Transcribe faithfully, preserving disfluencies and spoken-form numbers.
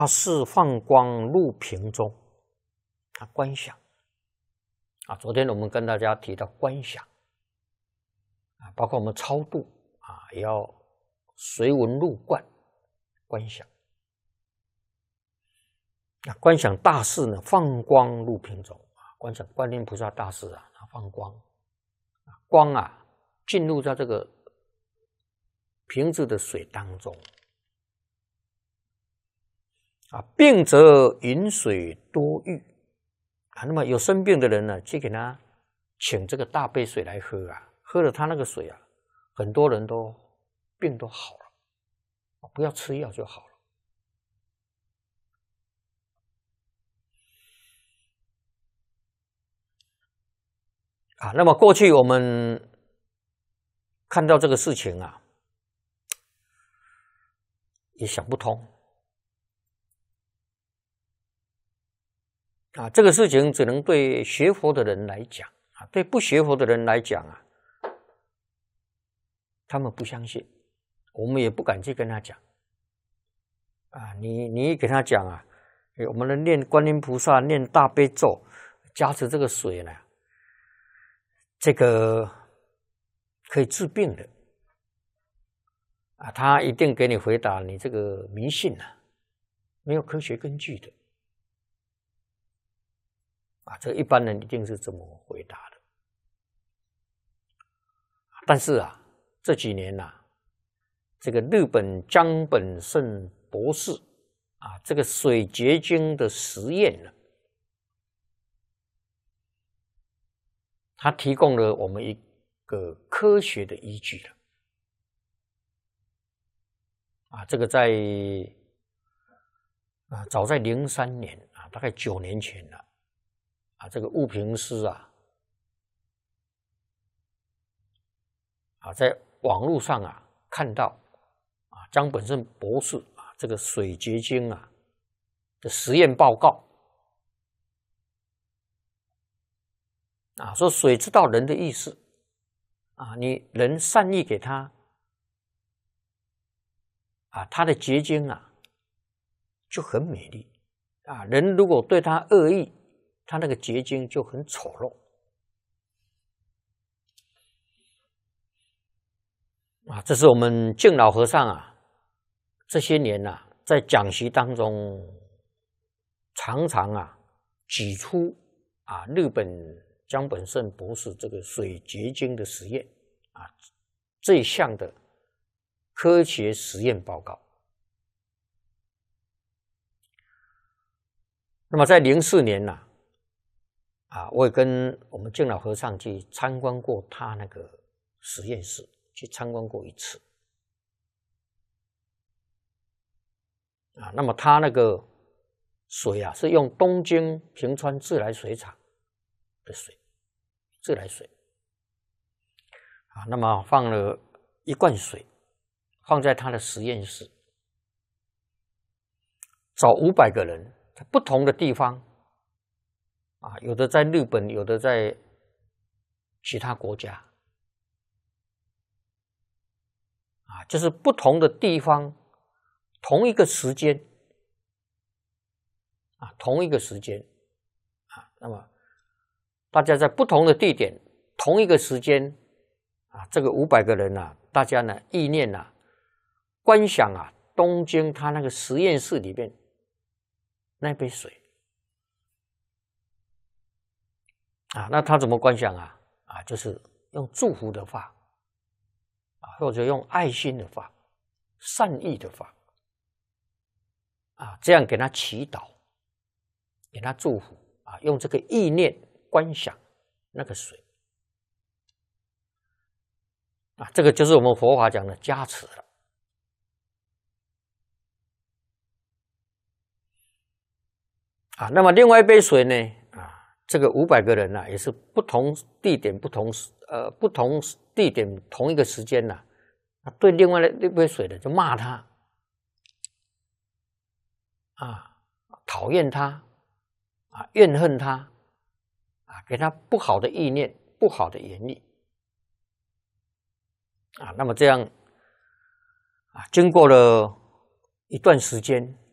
大士放光入瓶中，啊，观想啊，昨天我们跟大家提到观想啊，包括我们超度啊，也要随文入观观想。啊，观想大士呢，放光入瓶中啊，观想观音菩萨大士啊，他放光，光啊进入到这个瓶子的水当中。啊，病则饮水多浴啊，那么有生病的人呢，去给他请这个大杯水来喝啊，喝了他那个水啊，很多人都病都好了，不要吃药就好了。啊，那么过去我们看到这个事情啊，也想不通。啊，这个事情只能对学佛的人来讲啊，对不学佛的人来讲啊，他们不相信，我们也不敢去跟他讲。啊，你你给他讲啊，我们的念观音菩萨，念大悲咒，加持这个水呢，这个可以治病的。啊，他一定给你回答，你这个迷信啊，没有科学根据的。啊，这一般人一定是这么回答的。但是啊，这几年呐、啊，这个日本江本胜博士啊，这个水结晶的实验呢，他提供了我们一个科学的依据了。啊，这个在啊，早在零三年啊，大概九年前了。啊，这个悟平师啊，啊，在网络上啊看到啊江本胜博士啊这个水结晶啊的实验报告啊，说水知道人的意思啊，你人善意给他啊，它的结晶啊就很美丽啊，人如果对他恶意，他那个结晶就很丑陋啊！这是我们敬老和尚啊，这些年啊，在讲习当中常常啊举出啊日本江本胜博士这个水结晶的实验啊这一项的科学实验报告。那么在零四年呐、啊。啊，我也跟我们敬老和尚去参观过他那个实验室，去参观过一次。啊，那么他那个水啊，是用东京平川自来水厂的水，自来水。啊，那么放了一罐水，放在他的实验室，找五百个人，在不同的地方。啊，有的在日本，有的在其他国家，啊，就是不同的地方，同一个时间，啊，同一个时间，啊，那么大家在不同的地点，同一个时间，啊，这个五百个人啊，大家呢意念啊，观想啊，东京他那个实验室里面那杯水。啊，那他怎么观想啊？啊，就是用祝福的法，啊，或者用爱心的法、善意的法，啊，这样给他祈祷，给他祝福，啊，用这个意念观想那个水，啊，这个就是我们佛法讲的加持了。啊，那么另外一杯水呢？这个五百个人呐、啊，也是不同地点、不同呃不同地点同一个时间呐、啊，对另外那杯水的就骂他，啊，讨厌他，啊，怨恨他，啊，给他不好的意念、不好的言语，啊，那么这样啊，经过了一段时间